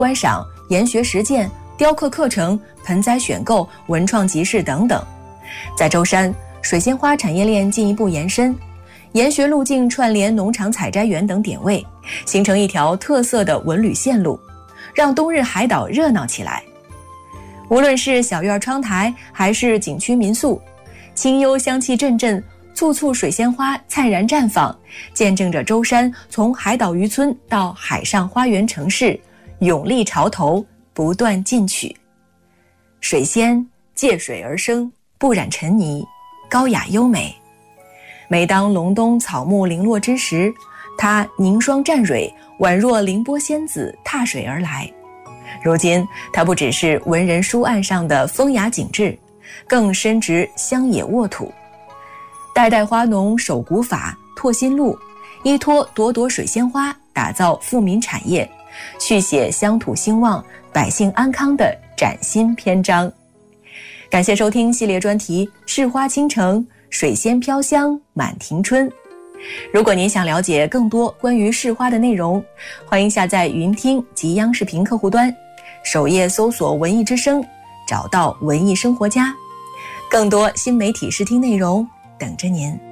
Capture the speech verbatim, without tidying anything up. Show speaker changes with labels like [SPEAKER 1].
[SPEAKER 1] 观赏、研学实践、雕刻课程、盆栽选购、文创集市等等。在舟山，水仙花产业链进一步延伸，研学路径串联农场采摘园等点位，形成一条特色的文旅线路，让冬日海岛热闹起来。无论是小院窗台还是景区民宿，清幽香气阵阵，簇簇水仙花灿然绽放，见证着舟山从海岛渔村到海上花园城市，勇立潮头，不断进取。水仙借水而生，不染尘泥，高雅优美。每当隆冬草木零落之时，它凝霜绽蕊，宛若凌波仙子踏水而来。如今它不只是文人书案上的风雅景致，更深植乡野沃土。代代花农守古法，拓新路，依托朵朵水仙花，打造富民产业，续写乡土兴旺、百姓安康的崭新篇章。感谢收听系列专题《市花倾城，水仙飘香满庭春》。如果您想了解更多关于市花的内容，欢迎下载云听及央视频客户端，首页搜索文艺之声，找到文艺生活家，更多新媒体视听内容等着您。